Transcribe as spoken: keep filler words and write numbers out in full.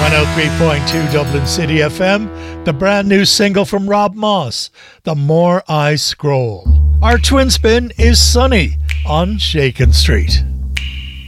one oh three point two Dublin City F M, the brand new single from Rob Moss, The More I Scroll. Our twin spin is Sunny on Shakin' Street.